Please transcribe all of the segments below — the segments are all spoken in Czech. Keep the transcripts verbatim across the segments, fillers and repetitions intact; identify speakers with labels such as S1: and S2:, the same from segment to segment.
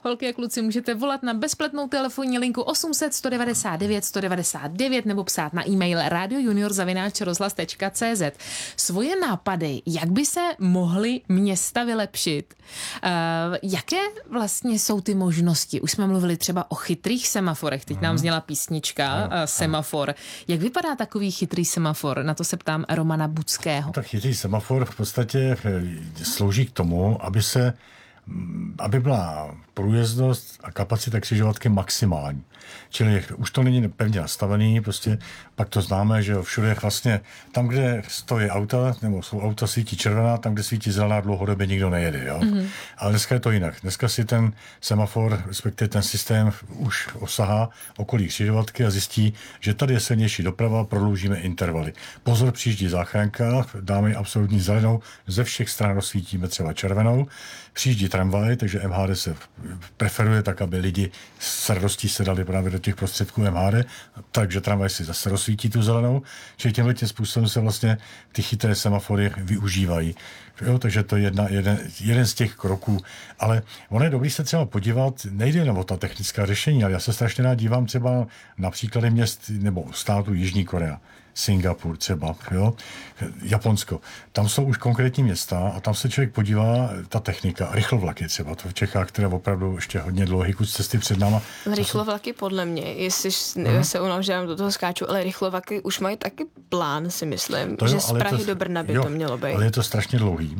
S1: Holky a kluci, můžete volat na bezplatnou telefonní linku osm set, sto devadesát devět, sto devadesát devět nebo psát na e-mail radiojunior zavináč rozhlas tečka cé zet. Svoje nápady, jak by se mohly města vylepšit? Uh, jaké vlastně jsou ty možnosti? Už jsme mluvili třeba o chytrých semaforech. Teď nám zněla písnička uh, Semafor. Jak vypadá takový chytrý semafor? Na to se ptám Romana Buckého.
S2: Tak chytrý semafor v podstatě slouží k tomu, aby se aby byla průjezdnost a kapacita křižovatky maximální. Čili už to není pevně nastavený, prostě pak to známe, že všude vlastně tam, kde stojí auta, nebo jsou auta svítí červená, tam, kde svítí zelená, dlouhodobě nikdo nejede. Jo? Mm-hmm. Ale dneska je to jinak. Dneska si ten semafor, respektive ten systém už osahá okolí křižovatky a zjistí, že tady je silnější doprava, prodloužíme intervaly. Pozor, přijíždí záchranka, dáme absolutní zelenou, ze všech stran rozsvítíme třeba červenou, přijíždí tramvaj, takže em há dé se preferuje tak, aby lidi s radostí se dali právě do těch prostředků em há dé, takže tramvaj si zase rozsvítí tu zelenou, čili tímhle tím způsobem se vlastně ty chytré semafory využívají. Jo, takže to je jedna, jeden, jeden z těch kroků. Ale ono je dobrý se třeba podívat, nejde jenom o ta technická řešení, ale já se strašně rád dívám třeba na příklady měst nebo států Jižní Korea. Singapur třeba, jo, Japonsko. Tam jsou už konkrétní města a tam se člověk podívá, ta technika, rychlovlaky třeba, to v Čechách, které opravdu ještě hodně dlouhý kus cesty před náma.
S3: Rychlovlaky jsou... podle mě, jestli hmm. se unavřím do toho skáču, ale rychlovlaky už mají taky plán, si myslím, to jo, že z Prahy to, do Brna by jo, to mělo být.
S2: Ale je to strašně dlouhý.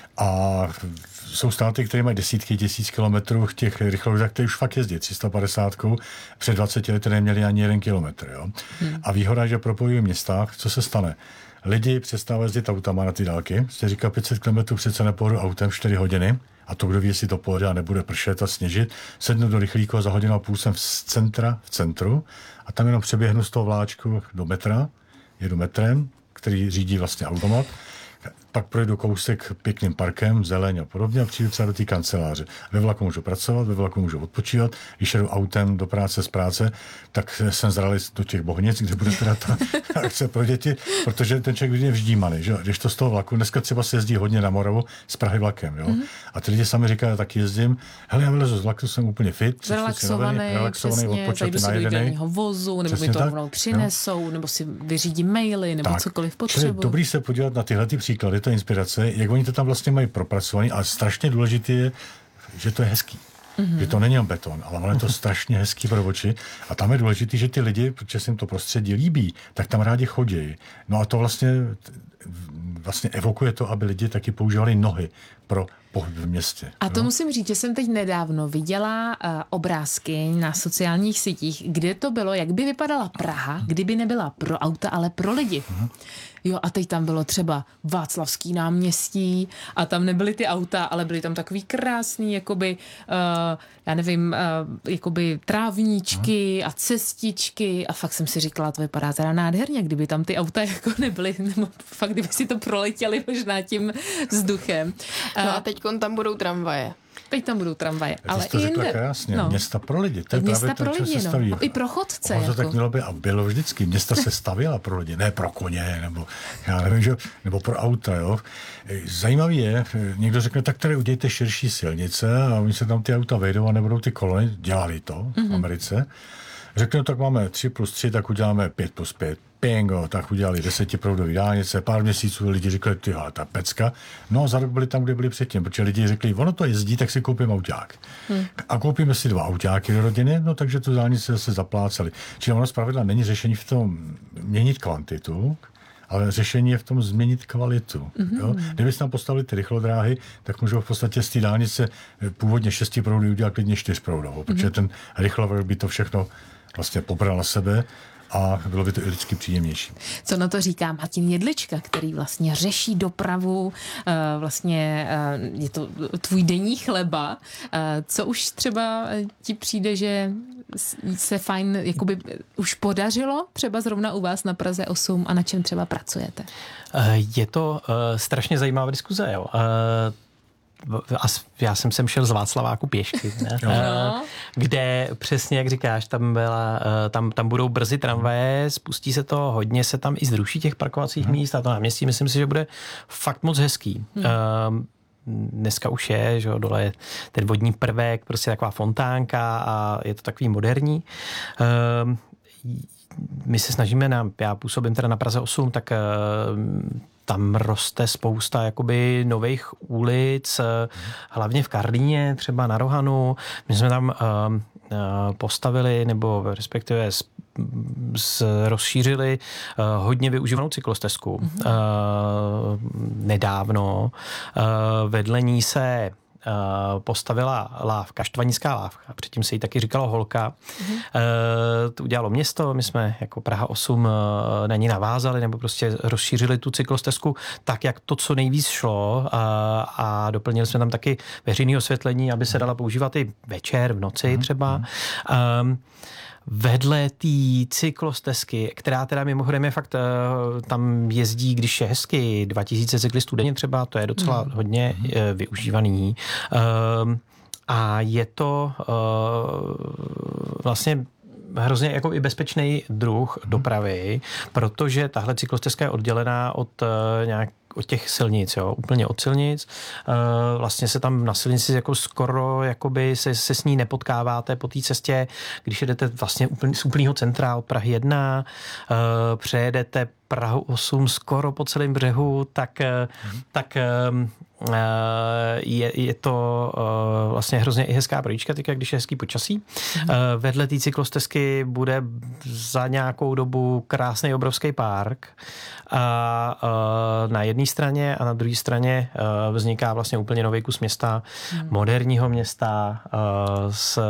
S2: A jsou státy, které mají desítky tisíc kilometrů těch rychlovlaků, které už fakt jezdí tři sta padesát. Před dvaceti lety neměli ani jeden kilometr. Jo? Hmm. A výhoda, že propojují města, co se stane? Lidi přestávají jezdit autama na ty dálky. Jste říká pět set kilometrů přece nepojedu autem čtyři hodiny. A to, kdo ví, jestli to pojede a nebude pršet a sněžit. Sednu do rychlíku a za hodinu a půl jsem v centra, v centru a tam jenom přeběhnu z toho vláčku do metra, jedu metrem, který řídí vlastně automat. Pak projdu kousek pěkným parkem, zeleň a podobně a přijdu třeba do té kanceláře. Ve vlaku můžu pracovat, ve vlaku můžu odpočívat. Když jedu autem do práce z práce, tak jsem zrali do těch Bohnic, kde bude teda ta akce pro děti, protože ten člověk je vždímaný. Že? Když to z toho vlaku, dneska třeba se jezdí hodně na Moravu z Prahy vlakem. Jo? Mm-hmm. A ty lidi sami říkají, tak jezdím, hele, já vylezu z vlaku, jsem úplně fit,
S1: relaxovaný,
S2: relaxovaný, odpočatý, najedený.
S1: Vozu, nebo mi to rovnou přinesou, no. nebo si vyřídí maily, nebo tak, cokoliv potřebuji.
S2: Čili dobrý se podívat na tyhle ty příklady, to je inspirace, jak oni to tam vlastně mají propracovaný, ale strašně důležité je, že to je hezký. Mm-hmm. Že to není jen beton, ale ono je to strašně hezký pro oči. A tam je důležité, že ty lidi, protože se jim to prostředí líbí, tak tam rádi chodí. No a to vlastně, vlastně evokuje to, aby lidi taky používali nohy pro pohyb v městě.
S1: A to
S2: jo?
S1: musím říct, že jsem teď nedávno viděla uh, obrázky na sociálních sítích, kde to bylo, jak by vypadala Praha, kdyby nebyla pro auta, ale pro lidi. Mm-hmm. Jo, a teď tam bylo třeba Václavský náměstí a tam nebyly ty auta, ale byly tam takový krásný, jakoby, uh, já nevím, uh, jakoby trávníčky a cestičky a fakt jsem si říkala, to vypadá teda nádherně, kdyby tam ty auta jako nebyly, nebo fakt kdyby si to proletěli možná tím vzduchem. Uh,
S3: no a teď tam budou tramvaje.
S1: Teď tam budou tramvaje.
S2: Já
S1: ale
S2: to
S1: i
S2: řekla
S1: jinde.
S2: krásně.
S1: No.
S2: Města pro lidi. To je
S1: města
S2: právě
S1: pro
S2: to,
S1: lidi,
S2: se staví.
S1: No. I pro chodce.
S2: Ono to
S1: jako.
S2: tak mělo by a bylo vždycky. Města se stavěla pro lidi, ne pro koně, nebo já nevím, že, nebo pro auta. Jo. Zajímavý je, někdo řekne, tak tady udějte širší silnice a oni se tam ty auta vejdou a nebudou ty kolony. Dělali to mm-hmm. v Americe. Řekne, tak máme tři plus tři, tak uděláme pět plus pět. Pingo, tak udělali desetiproudový dálnice, pár měsíců lidi řekli, tyhle, ta pecka. No a za rok byli tam, kde byli předtím, protože lidi řekli, ono to jezdí, tak si koupím auták. Hmm. A koupíme si dva autáky do rodiny, no takže tu dálnice se zaplácali. Čili ono zpravidla není řešení v tom měnit kvantitu, ale řešení je v tom změnit kvalitu. Mm-hmm. Jo? Kdyby tam postavili ty rychlodráhy, tak můžou v podstatě z té dálnice původně šestiproudový udělat klidně čtyřproudovou, protože mm-hmm. ten rychlovlak by to všechno vlastně pobral na sebe a bylo by to i lidsky příjemnější.
S1: Co na to říká Martin Jedlička, který vlastně řeší dopravu, vlastně je to tvůj denní chleba. Co už třeba ti přijde, že se fajn jakoby už podařilo třeba zrovna u vás na Praze osm a na čem třeba pracujete?
S4: Je to strašně zajímavá diskuze, jo. A já jsem sem šel z Václaváku pěšky, ne? No. Kde přesně, jak říkáš, tam, byla, tam, tam budou brzy tramvaje, spustí se to, hodně se tam i zruší těch parkovacích hmm. míst a to náměstí, myslím si, že bude fakt moc hezký. Hmm. dneska už je, že jo, dole je ten vodní prvek, prostě taková fontánka a je to takový moderní. My se snažíme, na, já působím teda na Praze osm, tak tam roste spousta jakoby nových ulic, hlavně v Karlíně, třeba na Rohanu. My jsme tam postavili, nebo respektive z, rozšířili uh, hodně využívanou cyklostezku. Mm-hmm. Uh, nedávno uh, vedle ní se Uh, postavila lávka, štvanická lávka. Předtím se jí taky říkalo holka. Mm-hmm. Uh, to udělalo město, my jsme jako Praha osm uh, na ní navázali, nebo prostě rozšířili tu cyklostezku tak, jak to co nejvíc šlo uh, a doplnili jsme tam taky veřejné osvětlení, aby se dala používat i večer, v noci mm-hmm. třeba. Um, Vedle té cyklostezky, která teda mimochodem je fakt, tam jezdí, když je hezky, dva tisíce cyklistů denně třeba, to je docela mm. hodně mm. využívaný. A je to vlastně hrozně jako i bezpečný druh dopravy, protože tahle cyklostezka je oddělená od nějak od těch silnic, jo, úplně od silnic. E, vlastně se tam na silnici jako skoro jakoby se, se s ní nepotkáváte po té cestě, když jedete vlastně úplně, z úplného centra od Prahy jedna, e, přejedete Prahu osm skoro po celém břehu, tak, hmm. tak e, je, je to e, vlastně hrozně i hezká projíčka, teďka, když je hezký počasí. Hmm. E, vedle té cyklostezky bude za nějakou dobu krásný obrovský park a e, na jedné straně a na druhé straně e, vzniká vlastně úplně nový kus města, hmm. moderního města e, s,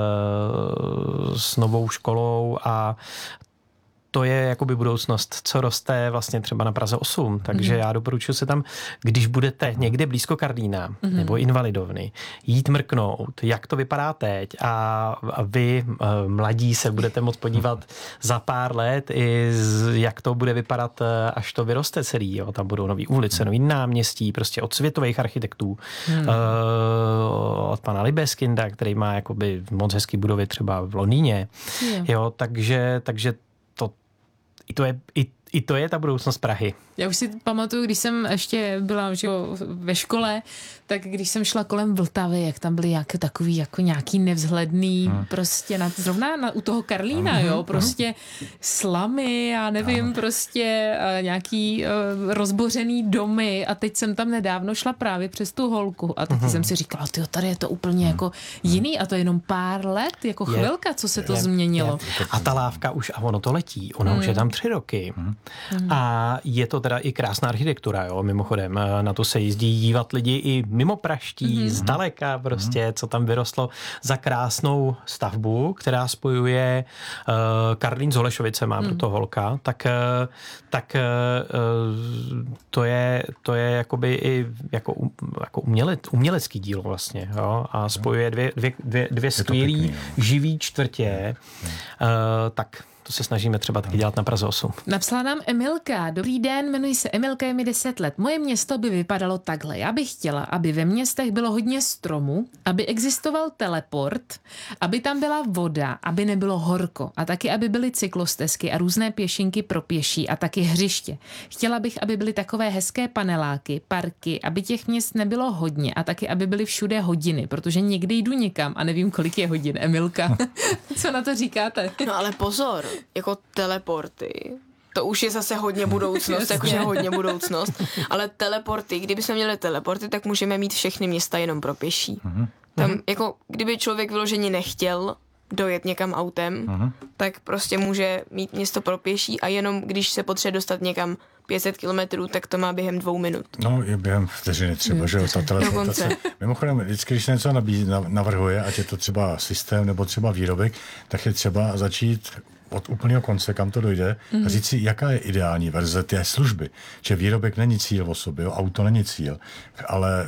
S4: s novou školou a to je jakoby budoucnost, co roste vlastně třeba na Praze osm. Takže mm. já doporučuji se tam, když budete někde blízko Karlína mm. nebo Invalidovny, jít mrknout, jak to vypadá teď a, a vy mladí se budete moct podívat za pár let, i z, jak to bude vypadat, až to vyroste celý. Jo. Tam budou nový ulice, nový náměstí, prostě od světových architektů. Mm. Uh, od pana Libeskinda, který má jakoby moc hezký budovy třeba v Londýně. Yeah. Jo, takže, takže I to je, i, i to je ta budoucnost Prahy.
S1: Já už si pamatuju, když jsem ještě byla že jo, ve škole, tak když jsem šla kolem Vltavy, jak tam byly jak, takový jako nějaký nevzhledný, hmm. prostě na, zrovna na, u toho Karlína, hmm. jo, prostě slamy, já nevím, hmm. prostě uh, nějaký uh, rozbořený domy a teď jsem tam nedávno šla právě přes tu holku a teď hmm. jsem si říkala, tyjo, tady je to úplně hmm. jako jiný a to je jenom pár let, jako je, chvilka, co se to je, změnilo.
S4: Je. A ta lávka už, a ono to letí, ona hmm. už je tam tři roky hmm. a je to teda i krásná architektura, jo, mimochodem, na to se jezdí dívat lidi i mimo praští, mm-hmm. zdaleka prostě, mm-hmm. co tam vyrostlo za krásnou stavbu, která spojuje uh, Karlín s Holešovicema, mm. proto holka, tak, uh, tak uh, to je, to je jakoby i jako, jako umělec, umělecký dílo vlastně, jo, a spojuje dvě, dvě, dvě, dvě skvělý živý čtvrtě, uh, tak to se snažíme třeba taky dělat na Praze osm.
S1: Napsala nám Emilka. Dobrý den, jmenuji se Emilka, je mi deset let. Moje město by vypadalo takhle. Já bych chtěla, aby ve městech bylo hodně stromů, aby existoval teleport, aby tam byla voda, aby nebylo horko a taky, aby byly cyklostezky a různé pěšinky pro pěší a taky hřiště. Chtěla bych, aby byly takové hezké paneláky, parky, aby těch měst nebylo hodně a taky, aby byly všude hodiny, protože někdy jdu někam a nevím, kolik je hodin. Emilka, co na to říkáte?
S3: No ale pozor, jako teleporty, to už je zase hodně budoucnost, jakože hodně budoucnost, ale teleporty, kdybychom měli teleporty, tak můžeme mít všechny města jenom pro pěší. Uh-huh. Tam, uh-huh. jako, kdyby člověk vyloženě nechtěl dojet někam autem, uh-huh. tak prostě může mít město pro pěší a jenom když se potřebuje dostat někam pět set kilometrů, tak to má během dvou minut.
S2: No, je během vteřiny třeba, že jo, ta teleportace. Mimochodem, vždycky, když se něco nabízí, navrhuje, ať je to třeba systém nebo třeba výrobek, tak je třeba začít od úplného konce, kam to dojde, mm. a říct si, jaká je ideální verze té služby. Že výrobek není cíl o sobě, jo? Auto není cíl, ale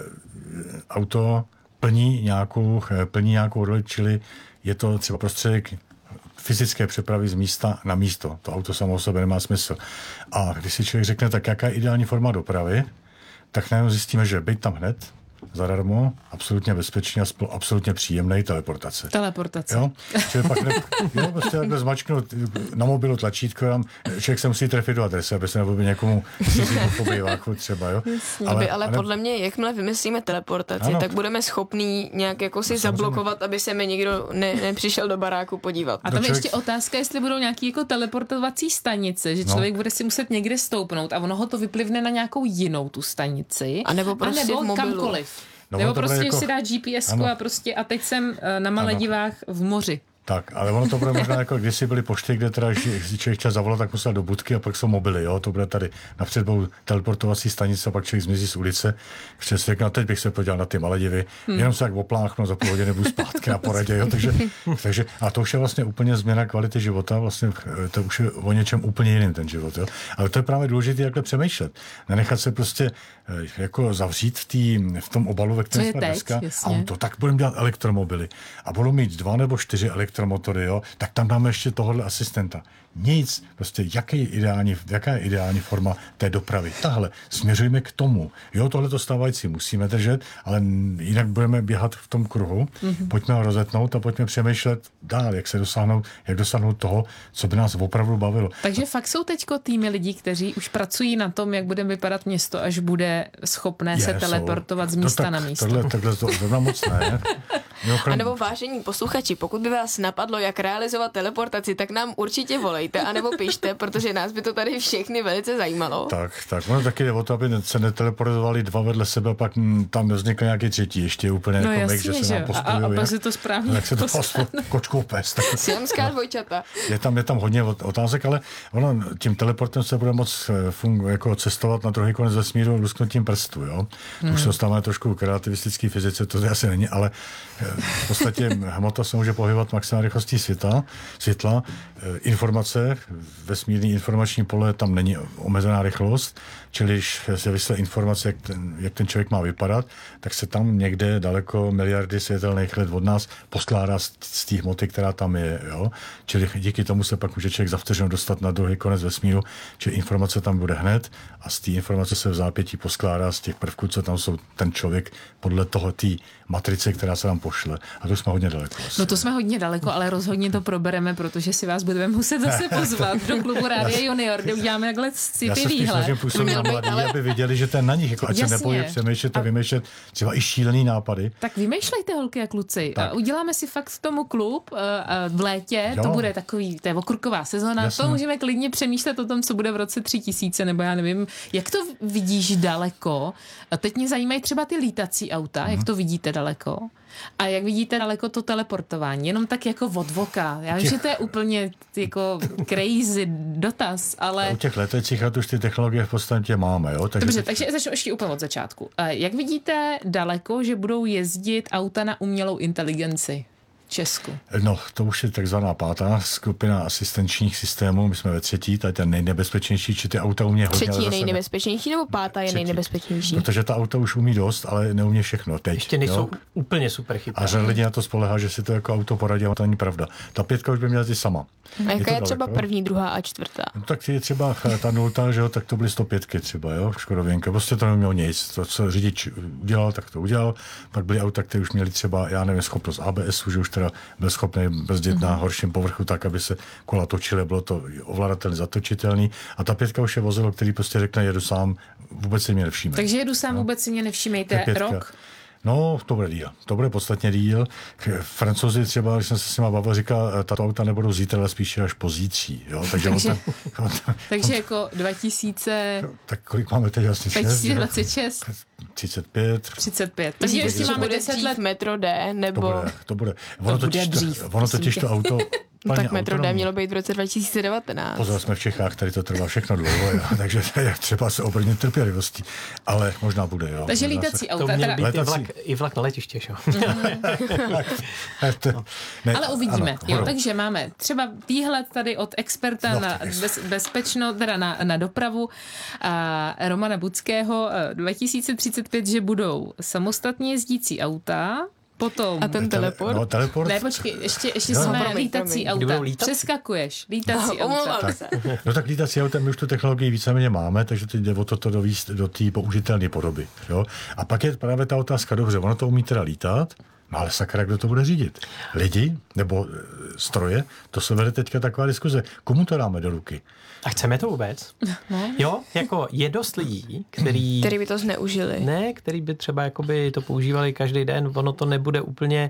S2: auto plní nějakou, plní nějakou roli, čili je to třeba prostředek fyzické přepravy z místa na místo. To auto samo o sobě nemá smysl. A když si člověk řekne, tak jaká je ideální forma dopravy, tak najednou zjistíme, že být tam hned, zadarmo, absolutně bezpečně a spol- absolutně příjemný teleportace.
S1: Teleportace.
S2: Jo? Čili pak ne, jo, prostě takhle zmačknout na mobilu tlačítko, tam člověk se musí trefit do adresy, aby se nebyl někomu cizí po bejváku třeba, jo.
S3: Ale, aby, ale ne... podle mě, jakmile vymyslíme teleportaci, ano. tak budeme schopní nějak jako si no, zablokovat, aby se mi nikdo ne, nepřišel do baráku podívat.
S1: A tam je člověk... ještě otázka, jestli budou nějaký jako teleportovací stanice, že člověk no. bude si muset někde stoupnout a ono ho to vyplivne na nějakou jinou tu stanici.
S3: A nebo prostě a nebo v mobilu.
S1: Kamkoliv.
S2: No,
S1: nebo prostě jako... si dá G P S ku a prostě a teď jsem na Maledivách v moři.
S2: Tak, ale ono to bude možná jako kdysi byly pošty, kde teda, když člověk chtěl zavolat, tak musel do budky a pak jsou mobily, jo, to bude tady napřed budou teleportovací stanice a pak člověk zmizí z ulice. Přes řekl, no teď bych se podíval na ty Maledivy, hmm. jenom se tak opláchnu, za půl hodiny budu zpátky na poradě, jo, takže, takže, a to už je vlastně úplně změna kvality života, vlastně to už je o něčem úplně jiným ten život, jo. Ale to je právě důležité, jakhle přemýšlet. Nenechat se prostě jako zavřít v, tý, v tom obalu, ve kterém jsme dneska, a to tak budeme dělat elektromobily a budou mít dva nebo čtyři elektromotory, jo, tak tam dáme ještě tohohle asistenta. Nic, prostě jaký je ideální, jaká je ideální forma té dopravy. Tahle, směřujeme k tomu. Jo, tohle to stávající musíme držet, ale jinak budeme běhat v tom kruhu. Mm-hmm. Pojďme ho rozetnout a pojďme přemýšlet dál, jak se dosáhnout, jak dosáhnout toho, co by nás opravdu bavilo.
S1: Takže fakt jsou teďko týmy lidí, kteří už pracují na tom, jak bude vypadat město, až bude schopné je, se teleportovat jsou. z místa no, tak, na místo.
S2: Tohle, takhle to zrovna moc ne.
S3: A nebo vážení posluchači, pokud by vás napadlo, jak realizovat teleportaci, tak nám určitě volejte, anebo pište, protože nás by to tady všechny velice zajímalo.
S2: Tak, tak. Ono taky jde o to, aby se neteleportovali dva vedle sebe, a pak m, tam nevznikl nějaký třetí, ještě úplně
S1: no
S2: jako
S1: jasně,
S2: mix, že se nám
S1: pospojuje. A, a pak se to správně
S2: jak se to paslo kočkou pes.
S3: Siamská dvojčata.
S2: Je tam, je tam hodně otázek, ale ono tím teleportem se bude moc fungu, jako cestovat na druhý konec vesmíru lusknutím prstu, jo. Hmm. Už se dostáváme trošku k relativistické fyzice, to asi není, ale v podstatě hmota se může pohybovat maximální rychlostí světla, světla. Informace, vesmírný informační pole, tam není omezená rychlost, čili když se vysle informace, jak ten, jak ten člověk má vypadat, tak se tam někde daleko miliardy světelných let od nás poskládá z, z té hmoty, která tam je. Jo? Čili díky tomu se pak může člověk za vteřinu dostat na druhý konec vesmíru, čili informace tam bude hned a z té informace se v zápětí poskládá z těch prvků, co tam jsou ten člověk podle toho té matrice, která se nám pošle. A to jsme hodně daleko. Asi.
S1: No to jsme hodně daleko, ale rozhodně to probereme, protože si vás budeme muset zase pozvat do klubu Rádia Junior, kde uděláme takhle sci-fi výhled.
S2: Já se působit na mladí, ale... aby viděli, že to je na nich, jako ať Jasně. se nebojí přemýšlet a vymýšlet třeba i šílený nápady.
S1: Tak vymýšlejte, holky a kluci. Tak. Uděláme si fakt tomu klub v létě, jo. To bude takový, to je okurková sezona, Jasně. to můžeme klidně přemýšlet o tom, co bude v roce tři tisíce, nebo já nevím, jak to vidíš daleko. A teď mě zajímají třeba ty lítací auta, hmm. jak to vidíte daleko. A jak vidíte daleko to teleportování, jenom tak jako od voka. Já vím, že to je úplně jako crazy dotaz, ale...
S2: U těch leteckých aut už ty technologie v podstatě máme, jo?
S1: Takže Dobře, takže začnu ještě úplně od začátku. Jak vidíte daleko, že budou jezdit auta na umělou inteligenci? Česku.
S2: No, to už je takzvaná pátá skupina asistenčních systémů. My jsme ve třetí, to je ten nejnebezpečnější, či ty auta umí hodně.
S3: Třetí je nejnebezpečnější, nebo pátá je třetí. nejnebezpečnější?
S2: Protože ta auta už umí dost, ale neumí všechno. Teď,
S4: Ještě nejsou jo? úplně super chytré.
S2: A řada lidí na to spolehá, že si to jako auto poradí, ale to není pravda. Ta pětka už by měla ty sama.
S3: A jaká je, je třeba daleko, první, druhá a čtvrtá?
S2: No, tak je třeba ta nulta, že jo, tak to byly sto pětky třeba, jo, Škodověnka. Prostě to nemělo nic. To, co řidič udělal, tak to udělal. Pak byly auta, které už měly třeba, já nevím, schopnost A B S, že už teda byl schopný brzdit mm-hmm. na horším povrchu tak, aby se kola točily, bylo to ovladatelné, zatočitelný. A ta pětka už je vozidlo, který prostě řekne, jedu sám, vůbec si mě nevšímej.
S1: Takže jedu sám, no. vůbec si mě nevšímejte. Rok?
S2: No, to bude díl. To bude podstatně díl. Francouzi třeba, když jsem se s nima bavil, říká, tato auta nebudou zítra, ale spíše až pozítří. Jo? Takže,
S1: takže,
S2: on ten, on ten,
S1: takže jako dva tisíce...
S2: Tak kolik máme teď vlastně?
S1: dva tisíce dvacet šest
S2: třicet pět
S1: třicet pět Takže ještě máme deset let
S3: metro D, nebo...
S2: To bude, to bude. Ono
S1: to
S2: totiž,
S1: bude dřív,
S2: ono totiž to auto...
S3: No tak metro D mělo být v roce dva tisíce devatenáct.
S2: Pozor, jsme v Čechách, tady to trvá všechno dlouho, takže je třeba se obrnit trpělivostí, ale možná bude, jo.
S1: Takže lítací auta.
S4: To měl být i vlak, i vlak na letiště, jo.
S1: ne, ale uvidíme. Ano, jo, takže máme třeba výhled tady od experta no, na bez, bezpečno, teda na, na dopravu a Romana Budského dva tisíce třicet pět, že budou samostatně jezdící auta, Potom.
S3: A ten teleport?
S2: No, teleport.
S1: Ne, počkej, ještě, ještě
S2: No.
S1: jsme
S3: Promiň,
S1: lítací
S3: promiň.
S4: Kdy budou
S1: auta.
S4: lítací?
S1: Přeskakuješ, lítací
S3: No,
S1: auta.
S3: omlouvám se.
S2: No tak lítací autem my už tu technologii víceméně máme, takže teď jde o toto dovíst do té použitelné podoby. Jo? A pak je právě ta otázka, dobře, ono to umí teda lítat, no ale sakra, kdo to bude řídit? Lidi nebo e, stroje? To se vede teďka taková diskuze. Komu to dáme do ruky?
S4: A chceme to vůbec?
S1: No.
S4: Jo, jako je dost lidí, který...
S3: Který by to zneužili.
S4: Ne, který by třeba jakoby to používali každý den, ono to nebude úplně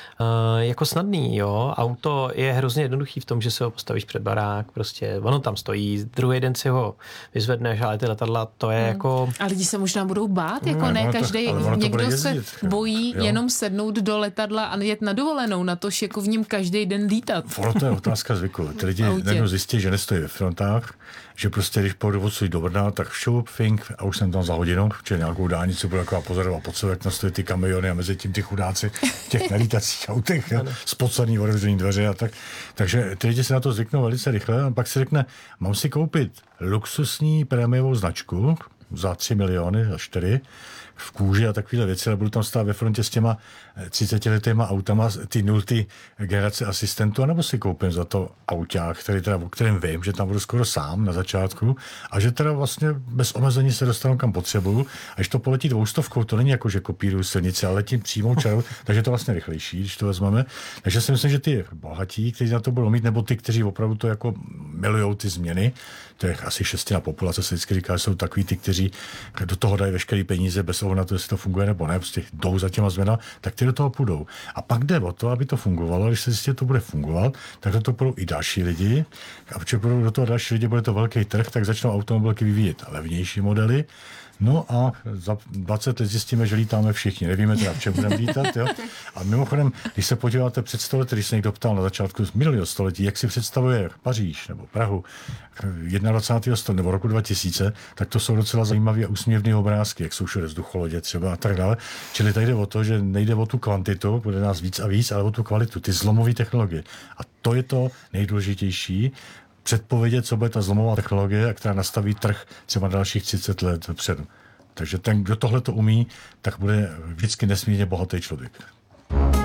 S4: uh, jako snadný, jo. Auto je hrozně jednoduchý v tom, že se ho postavíš před barák, prostě ono tam stojí, druhý den si ho vyzvedneš, ale ty letadla, to je hmm. jako...
S1: A lidi se možná budou bát, jako
S2: No,
S1: ne
S2: ono to-
S1: každý,
S2: ale ono to bude
S1: někdo se
S2: jezdit, jo.
S1: bojí
S2: Jo.
S1: jenom sednout do letadla a jet na dovolenou, na to jako v něm každý den lítat.
S2: Ono to je otázka zvyku. Ty lidi
S1: Autě.
S2: najednou zjistí, že nestojí ve frontách, že prostě když půjdu odsud do Brna, tak šup, fink a už jsem tam za hodinu, protože nějakou dálnici bude taková pozorová pod sebou, jak nastojí ty kamiony a mezi tím ty chudáci v těch nelítacích autech, jo, spocený otevřený dveře a tak. Takže ty lidi se na to zvyknou velice rychle a pak si řekne, mám si koupit luxusní prémiovou značku za tři miliony, za čtyři, v kůži a takovéhle věci, ale budu tam stát ve frontě s těma třicetiletýma autama, ty nultý generace asistentů, anebo si koupím za to auták, který teda, o kterém vím, že tam budu skoro sám na začátku a že teda vlastně bez omezení se dostanu kam potřebuju. A když to poletí dvoustovkou, to není jako, že kopíruju silnici, ale letím přímou čarou, takže je to vlastně rychlejší, když to vezmeme. Takže si myslím, že ty bohatí, kteří na to budou mít, nebo ty, kteří opravdu to jako milujou ty změny, to je asi šestina populace, se vždycky říká, že jsou takový ty, kteří do toho dají veškeré peníze bez ohledu na to, jestli to funguje nebo ne, prostě jdou za těma změnama, tak ty do toho půjdou. A pak jde o to, aby to fungovalo, když se zjistí, že to bude fungovat, tak do toho půjdou i další lidi. A protože půjdou do toho další lidi, bude to velký trh, tak začnou automobilky vyvíjet levnější modely. No a za dvacet let zjistíme, že lítáme všichni. Nevíme teda, v čem budeme lítat. Jo? A mimochodem, když se podíváte před sto lety, když se někdo ptal na začátku minulého století, jak si představuje Paříž nebo Prahu dvacátého prvního století nebo roku dva tisíce, tak to jsou docela zajímavé a úsměvné obrázky, jak jsou všude vzducholodě třeba a tak dále. Čili tady jde o to, že nejde o tu kvantitu, bude nás víc a víc, ale o tu kvalitu, ty zlomové technologie. A to je to nejdůležitější, předpovědět, co bude ta zlomová technologie, která nastaví trh třeba dalších třicet let předu. Takže ten, kdo tohle to umí, tak bude vždycky nesmírně bohatý člověk.